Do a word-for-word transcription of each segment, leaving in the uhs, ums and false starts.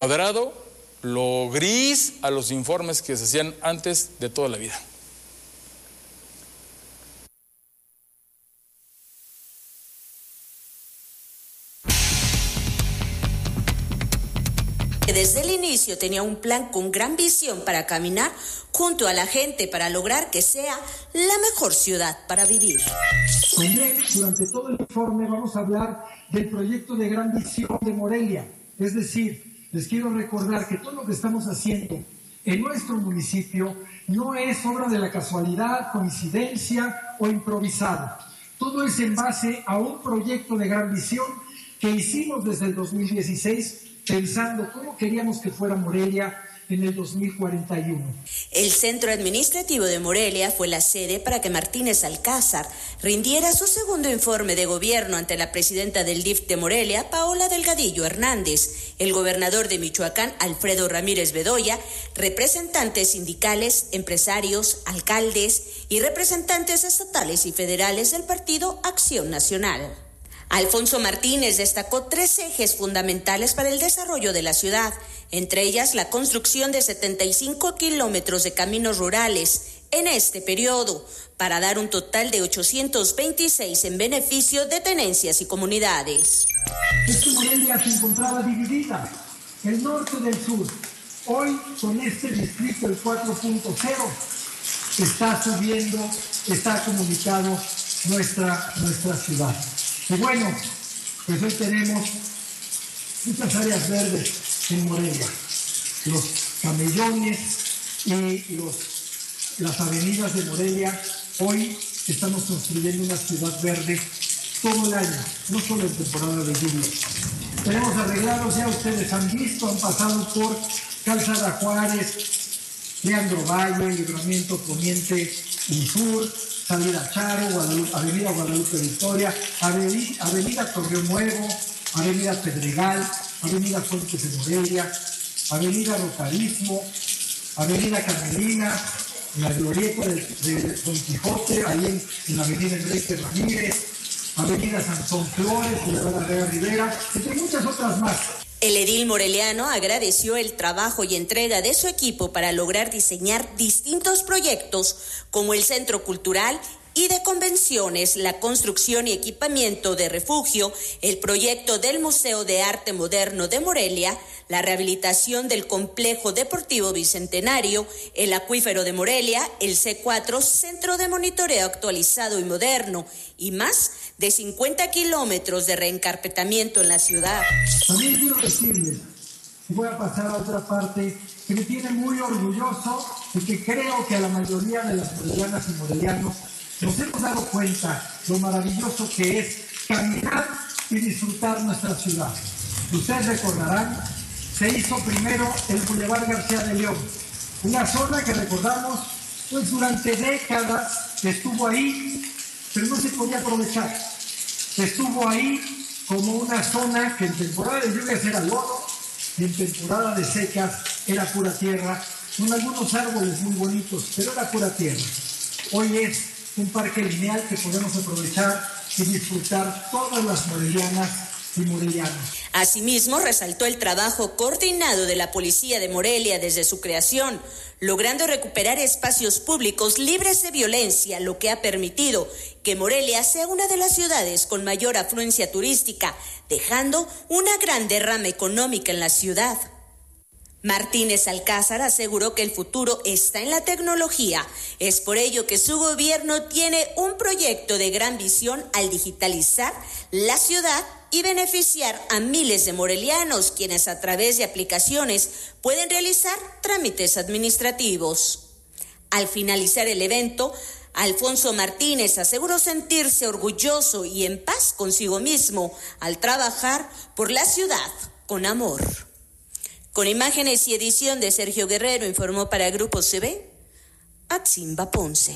cuadrado, lo gris a los informes que se hacían antes de toda la vida. Desde el inicio tenía un plan con gran visión para caminar junto a la gente para lograr que sea la mejor ciudad para vivir. También durante todo el informe vamos a hablar del proyecto de gran visión de Morelia. Es decir, les quiero recordar que todo lo que estamos haciendo en nuestro municipio no es obra de la casualidad, coincidencia o improvisado. Todo es en base a un proyecto de gran visión que hicimos desde el dos mil dieciséis pensando cómo queríamos que fuera Morelia en el dos mil cuarenta y uno. El Centro Administrativo de Morelia fue la sede para que Martínez Alcázar rindiera su segundo informe de gobierno ante la presidenta del D I F de Morelia, Paola Delgadillo Hernández, el gobernador de Michoacán, Alfredo Ramírez Bedoya, representantes sindicales, empresarios, alcaldes y representantes estatales y federales del Partido Acción Nacional. Alfonso Martínez destacó tres ejes fundamentales para el desarrollo de la ciudad, entre ellas la construcción de setenta y cinco kilómetros de caminos rurales en este periodo, para dar un total de ochocientos veintiséis en beneficio de tenencias y comunidades. Es que Morelia se encontraba dividida, el norte del sur. Hoy, con este distrito, el cuatro punto cero, está subiendo, está comunicado nuestra, nuestra ciudad. Y bueno, pues hoy tenemos muchas áreas verdes en Morelia. Los camellones y los, las avenidas de Morelia, hoy estamos construyendo una ciudad verde todo el año, no solo en temporada de lluvia. Tenemos arreglados, ya ustedes han visto, han pasado por Calzada Juárez, Leandro Valle, Libramiento Poniente y Sur, Salida Charo, Guadalupe, Avenida Guadalupe Victoria, Avenida, Avenida Torreón Nuevo, Avenida Pedregal, Avenida Fuentes de Morelia, Avenida Rotarismo, Avenida Carmelina, en la glorieta de, de Don Quijote, ahí en, en la Avenida Enrique Ramírez, Avenida Sansón Flores, Boulevard Herrera Rivera, entre muchas otras más. El edil moreliano agradeció el trabajo y entrega de su equipo para lograr diseñar distintos proyectos como el Centro Cultural y de Convenciones, la construcción y equipamiento de refugio, el proyecto del Museo de Arte Moderno de Morelia, la rehabilitación del Complejo Deportivo Bicentenario, el Acuífero de Morelia, el C cuatro, Centro de Monitoreo Actualizado y Moderno, y más de cincuenta kilómetros de reencarpetamiento en la ciudad. También quiero decirles, y voy a pasar a otra parte, que me tiene muy orgulloso y que creo que a la mayoría de las morelianas y morelianos nos hemos dado cuenta lo maravilloso que es caminar y disfrutar nuestra ciudad. Ustedes recordarán, se hizo primero el Boulevard García de León, una zona que recordamos, pues durante décadas estuvo ahí, pero no se podía aprovechar. Estuvo ahí como una zona que en temporada de lluvias era lodo y en temporada de secas era pura tierra, con algunos árboles muy bonitos, pero era pura tierra. Hoy es un parque lineal que podemos aprovechar y disfrutar todas las morelianas y morelianos. Asimismo, resaltó el trabajo coordinado de la Policía de Morelia desde su creación, logrando recuperar espacios públicos libres de violencia, lo que ha permitido que Morelia sea una de las ciudades con mayor afluencia turística, dejando una gran derrama económica en la ciudad. Martínez Alcázar aseguró que el futuro está en la tecnología. Es por ello que su gobierno tiene un proyecto de gran visión al digitalizar la ciudad y beneficiar a miles de morelianos, quienes a través de aplicaciones pueden realizar trámites administrativos. Al finalizar el evento, Alfonso Martínez aseguró sentirse orgulloso y en paz consigo mismo al trabajar por la ciudad con amor. Con imágenes y edición de Sergio Guerrero, informó para Grupo C B, Atzimba Ponce.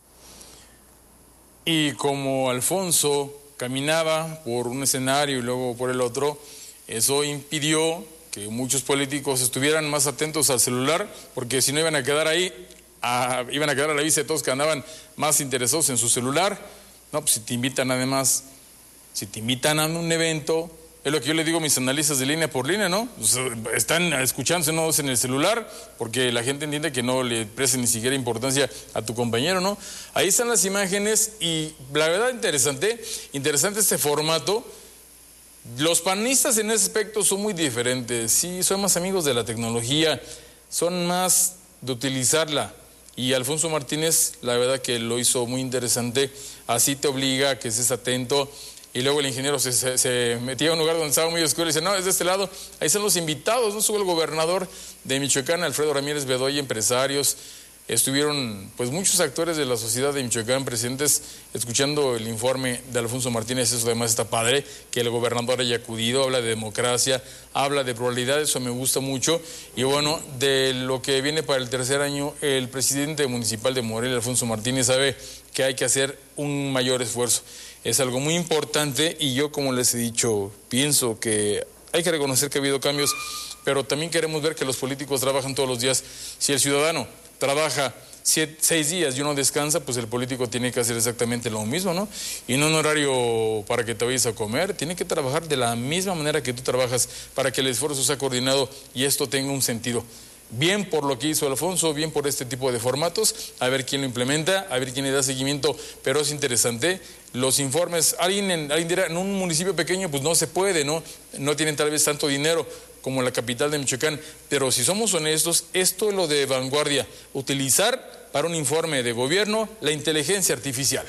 Y como Alfonso caminaba por un escenario y luego por el otro, eso impidió que muchos políticos estuvieran más atentos al celular, porque si no iban a quedar ahí, a, iban a quedar a la vista de todos que andaban más interesados en su celular. No, pues si te invitan además, si te invitan a un evento, es lo que yo le digo a mis analistas de línea por línea, ¿no? O sea, están escuchándose no en el celular, porque la gente entiende que no le presta ni siquiera importancia a tu compañero, ¿no? Ahí están las imágenes y la verdad interesante, interesante este formato. Los panistas en ese aspecto son muy diferentes, sí, son más amigos de la tecnología, son más de utilizarla. Y Alfonso Martínez, la verdad que lo hizo muy interesante, así te obliga a que estés atento. Y luego el ingeniero se, se, se metía a un lugar donde estaba muy oscuro y dice, no, es de este lado, ahí están los invitados, no sube el gobernador de Michoacán, Alfredo Ramírez Bedoya, empresarios. Estuvieron pues muchos actores de la sociedad de Michoacán presentes escuchando el informe de Alfonso Martínez. Eso además está padre, que el gobernador haya acudido, habla de democracia, habla de pluralidad, eso me gusta mucho. Y bueno, de lo que viene para el tercer año, el presidente municipal de Morelia, Alfonso Martínez, sabe que hay que hacer un mayor esfuerzo. Es algo muy importante y yo, como les he dicho, pienso que hay que reconocer que ha habido cambios, pero también queremos ver que los políticos trabajan todos los días. Si el ciudadano trabaja siete, seis días y uno descansa, pues el político tiene que hacer exactamente lo mismo, ¿no? Y no un horario para que te vayas a comer, tiene que trabajar de la misma manera que tú trabajas para que el esfuerzo sea coordinado y esto tenga un sentido. Bien por lo que hizo Alfonso, bien por este tipo de formatos, a ver quién lo implementa, a ver quién le da seguimiento, pero es interesante. Los informes, alguien, en, alguien dirá, en un municipio pequeño pues no se puede, ¿no? No tienen tal vez tanto dinero como la capital de Michoacán, pero si somos honestos, esto es lo de vanguardia, utilizar para un informe de gobierno la inteligencia artificial.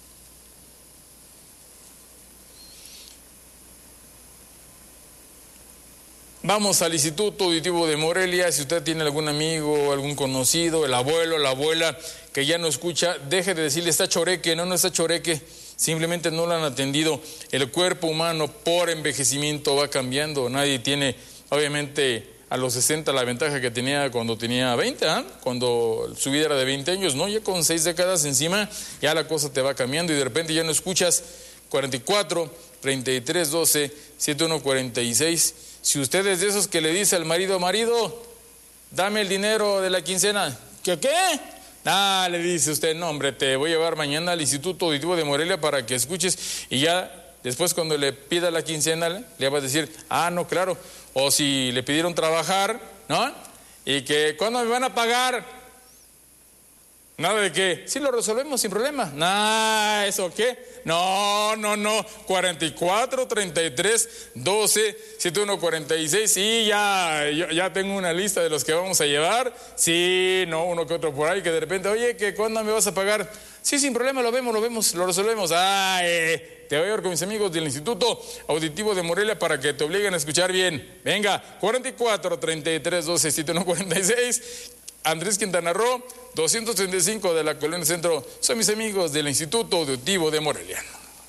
Vamos al Instituto Auditivo de Morelia. Si usted tiene algún amigo, algún conocido, el abuelo, la abuela que ya no escucha, deje de decirle está choreque. No, no está choreque, simplemente no lo han atendido. El cuerpo humano por envejecimiento va cambiando. Nadie tiene, obviamente, a los sesenta la ventaja que tenía cuando tenía veinte, ¿eh? Cuando su vida era de veinte años, ¿no? Ya con seis décadas encima, ya la cosa te va cambiando y de repente ya no escuchas. Cuarenta y cuatro, treinta y tres, doce, setenta y uno, cuarenta y seis. Si usted es de esos que le dice al marido, marido, dame el dinero de la quincena. ¿Qué qué? Ah, le dice usted, no hombre, te voy a llevar mañana al Instituto Auditivo de Morelia para que escuches y ya después cuando le pida la quincena le va a decir, ah, no, claro. O si le pidieron trabajar, ¿no? Y que, ¿cuándo me van a pagar? Nada de qué, sí lo resolvemos sin problema. Nah, ¿eso qué? No, no, no, cuarenta y cuatro, treinta y tres, doce, setenta y uno, cuarenta y seis, sí, ya, ya, ya tengo una lista de los que vamos a llevar. Sí, no, uno que otro por ahí que de repente, oye, que ¿cuándo me vas a pagar? Sí, sin problema, lo vemos, lo vemos, lo resolvemos. Ah, eh, te voy a ver con mis amigos del Instituto Auditivo de Morelia para que te obliguen a escuchar bien. Venga, cuarenta y cuatro, treinta y tres, doce, setenta y uno, cuarenta y seis. Andrés Quintana Roo, doscientos treinta y cinco de la Colonia Centro. Son mis amigos del Instituto Auditivo de Morelia.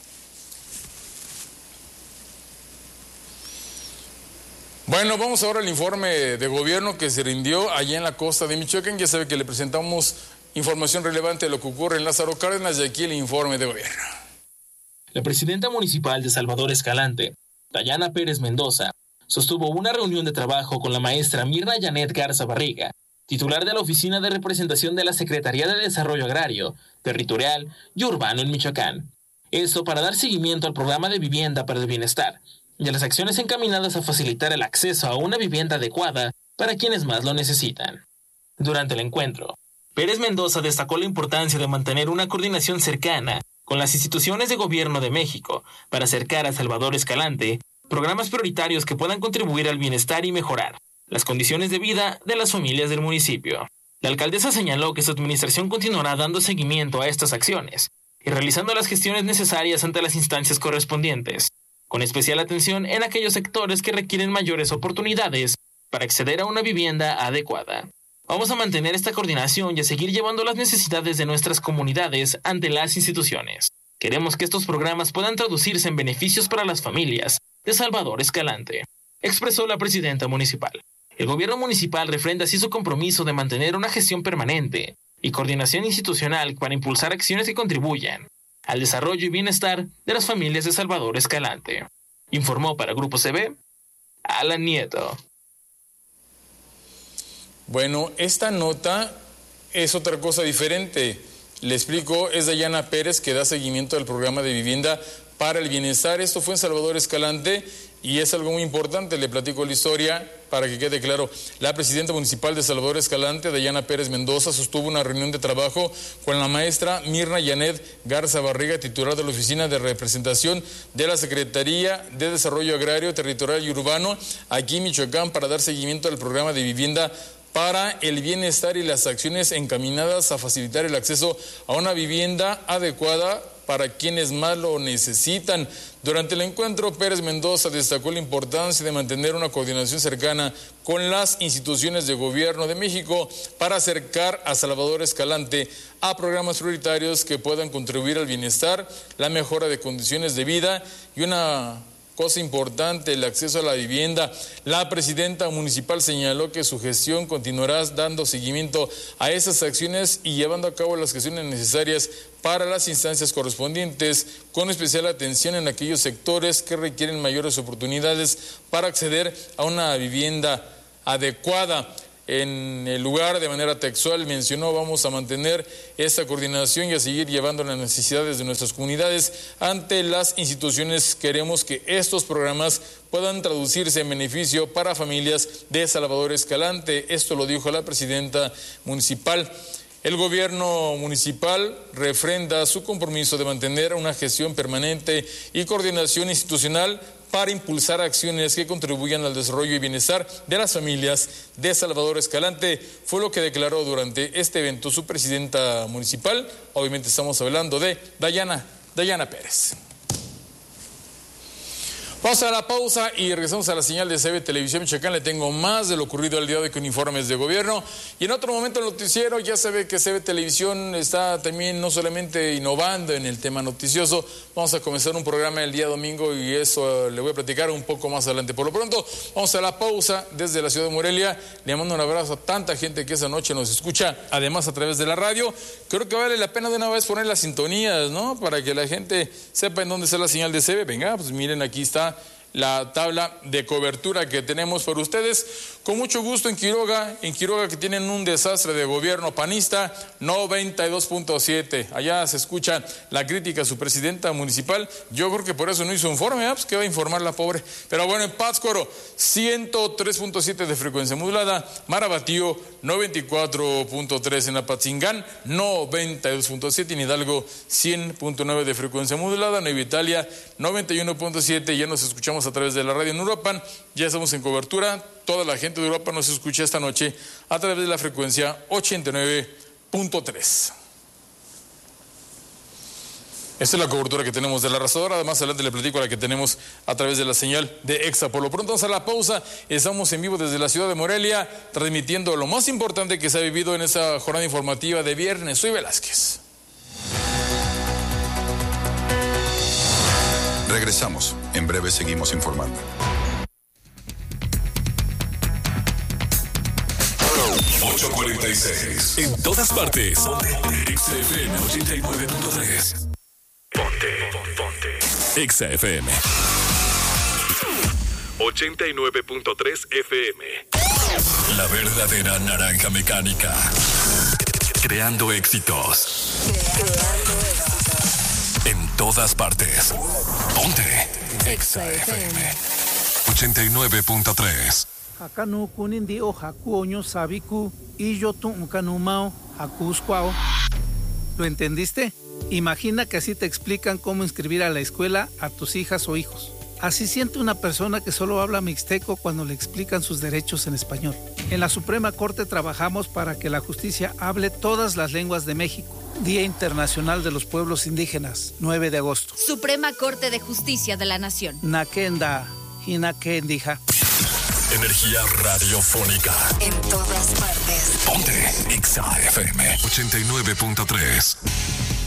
Bueno, vamos ahora al informe de gobierno que se rindió allá en la costa de Michoacán. Ya sabe que le presentamos información relevante de lo que ocurre en Lázaro Cárdenas y aquí el informe de gobierno. La presidenta municipal de Salvador Escalante, Dayana Pérez Mendoza, sostuvo una reunión de trabajo con la maestra Mirna Janet Garza Barriga, titular de la Oficina de Representación de la Secretaría de Desarrollo Agrario, Territorial y Urbano en Michoacán. Esto para dar seguimiento al programa de vivienda para el bienestar y a las acciones encaminadas a facilitar el acceso a una vivienda adecuada para quienes más lo necesitan. Durante el encuentro, Pérez Mendoza destacó la importancia de mantener una coordinación cercana con las instituciones de gobierno de México para acercar a Salvador Escalante programas prioritarios que puedan contribuir al bienestar y mejorar las condiciones de vida de las familias del municipio. La alcaldesa señaló que su administración continuará dando seguimiento a estas acciones y realizando las gestiones necesarias ante las instancias correspondientes, con especial atención en aquellos sectores que requieren mayores oportunidades para acceder a una vivienda adecuada. Vamos a mantener esta coordinación y a seguir llevando las necesidades de nuestras comunidades ante las instituciones. Queremos que estos programas puedan traducirse en beneficios para las familias de Salvador Escalante, expresó la presidenta municipal. El gobierno municipal refrenda así su compromiso de mantener una gestión permanente y coordinación institucional para impulsar acciones que contribuyan al desarrollo y bienestar de las familias de Salvador Escalante. Informó para Grupo C B, Alan Nieto. Bueno, esta nota es otra cosa diferente. Le explico, es Dayana Pérez que da seguimiento al programa de vivienda para el bienestar. Esto fue en Salvador Escalante y es algo muy importante, le platico la historia para que quede claro. La presidenta municipal de Salvador Escalante, Dayana Pérez Mendoza, sostuvo una reunión de trabajo con la maestra Mirna Janet Garza Barriga, titular de la Oficina de Representación de la Secretaría de Desarrollo Agrario, Territorial y Urbano, aquí en Michoacán, para dar seguimiento al programa de vivienda para el bienestar y las acciones encaminadas a facilitar el acceso a una vivienda adecuada para quienes más lo necesitan. Durante el encuentro, Pérez Mendoza destacó la importancia de mantener una coordinación cercana con las instituciones de gobierno de México para acercar a Salvador Escalante a programas prioritarios que puedan contribuir al bienestar, la mejora de condiciones de vida y una cosa importante, el acceso a la vivienda. La presidenta municipal señaló que su gestión continuará dando seguimiento a esas acciones y llevando a cabo las gestiones necesarias para las instancias correspondientes, con especial atención en aquellos sectores que requieren mayores oportunidades para acceder a una vivienda adecuada. En el lugar, de manera textual, mencionó: vamos a mantener esta coordinación y a seguir llevando las necesidades de nuestras comunidades ante las instituciones. Queremos que estos programas puedan traducirse en beneficio para familias de Salvador Escalante. Esto lo dijo la presidenta municipal. El gobierno municipal refrenda su compromiso de mantener una gestión permanente y coordinación institucional para impulsar acciones que contribuyan al desarrollo y bienestar de las familias de Salvador Escalante. Fue lo que declaró durante este evento su presidenta municipal. Obviamente estamos hablando de Dayana, Dayana Pérez. Vamos a la pausa y regresamos a la señal de C B Televisión Michoacán. Le tengo más de lo ocurrido el día de hoy con informes de gobierno. Y en otro momento el noticiero, ya se ve que C B Televisión está también no solamente innovando en el tema noticioso. Vamos a comenzar un programa el día domingo y eso le voy a platicar un poco más adelante. Por lo pronto, vamos a la pausa desde la ciudad de Morelia. Le mando un abrazo a tanta gente que esa noche nos escucha, además a través de la radio. Creo que vale la pena de una vez poner las sintonías, ¿no? Para que la gente sepa en dónde está la señal de C B. Venga, pues miren, aquí está la tabla de cobertura que tenemos para ustedes. Con mucho gusto en Quiroga, en Quiroga que tienen un desastre de gobierno panista, noventa y dos punto siete. Allá se escucha la crítica a su presidenta municipal. Yo creo que por eso no hizo informe, ¿eh? Pues que va a informar la pobre. Pero bueno, en Pátzcuaro, ciento tres punto siete de frecuencia modulada. Marabatío, noventa y cuatro punto tres. En Apatzingán, noventa y dos punto siete. En Hidalgo, cien punto nueve de frecuencia modulada. Nueva Italia, noventa y uno punto siete. Ya nos escuchamos a través de la radio en Uruapan. Ya estamos en cobertura. Toda la gente de Europa nos escucha esta noche a través de la frecuencia ochenta y nueve punto tres. Esta es la cobertura que tenemos de la arrasadora. Además, adelante le platico la que tenemos a través de la señal de Exa. Por lo pronto, vamos a la pausa. Estamos en vivo desde la ciudad de Morelia, transmitiendo lo más importante que se ha vivido en esta jornada informativa de viernes. Soy Velázquez. Regresamos. En breve seguimos informando. ocho cuarenta y seis. En todas partes. Exa F M ochenta y nueve punto tres. Ponte, ponte. Exa F M ochenta y nueve punto tres F M. La verdadera naranja mecánica. Creando éxitos. Creando éxitos. En todas partes. Ponte. Exa F M ochenta y nueve punto tres. Hakanu kunindi o hakuoño sabiku y yo tu kanumao hakusquao. ¿Lo entendiste? Imagina que así te explican cómo inscribir a la escuela a tus hijas o hijos. Así siente una persona que solo habla mixteco cuando le explican sus derechos en español. En la Suprema Corte trabajamos para que la justicia hable todas las lenguas de México. Día Internacional de los Pueblos Indígenas, nueve de agosto. Suprema Corte de Justicia de la Nación. Nakenda, hinakendija. Energía radiofónica. En todas partes. Ponte Exa F M ochenta y nueve punto tres.